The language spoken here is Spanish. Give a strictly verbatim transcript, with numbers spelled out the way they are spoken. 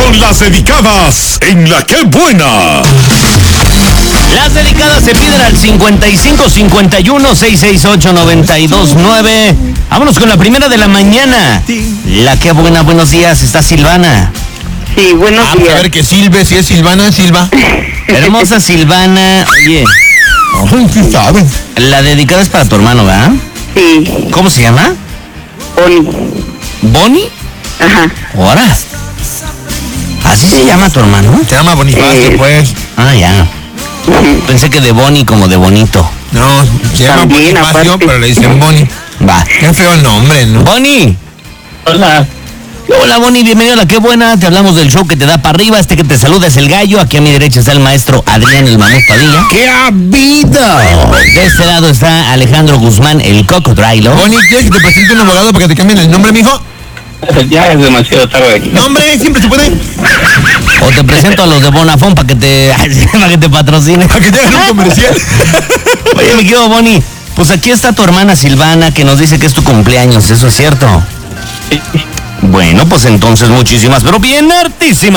con las dedicadas en La Que Buena. Las dedicadas se piden al cincuenta y cinco cincuenta y uno seiscientos sesenta y ocho noventa y dos nueve. Vámonos con la primera de la mañana. La Que Buena, buenos días, está Silvana. Sí, buenos Vamos días. a ver que Silve, si es Silvana, Silva. Hermosa Silvana, oye, Ay, ¿qué sabe? la dedicada es para tu hermano, ¿verdad? Sí, ¿Cómo se llama? Bonnie. ¿Bonnie? Ajá. ¿Ahora? ¿Así se llama tu hermano? Se llama Bonifacio, Eh. pues. Ah, ya. Pensé que de Bonnie como de bonito. No, se llama También, Bonifacio, aparte. pero le dicen Boni. Va. Qué feo el nombre, ¿no? Bonnie. Hola. Hola Bonnie, bienvenido a La Que Buena. Te hablamos del show que te da para arriba. Este que te saluda es el gallo. Aquí a mi derecha está el maestro Adrián el Mamut Padilla. ¡Qué habido! De este lado está Alejandro Guzmán, el cocodrilo. Boni, ¿quieres que te presente un abogado para que te cambien el nombre, mijo? Ya es demasiado tarde. Nombre, siempre se puede. O te presento a los de Bonafón para que te para que te patrocine. Para que te hagan un comercial. Oye, mi querido Bonnie, pues aquí está tu hermana Silvana que nos dice que es tu cumpleaños. ¿Eso es cierto? Bueno, pues entonces muchísimas, pero bien hartísimas